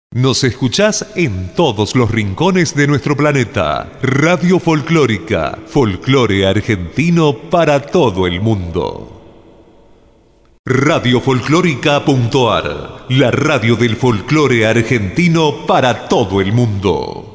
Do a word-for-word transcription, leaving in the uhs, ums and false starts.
Nos escuchás en todos los rincones de nuestro planeta. Radio Folclórica, folclore argentino para todo el mundo. radio folclórica punto a r, la radio del folclore argentino para todo el mundo.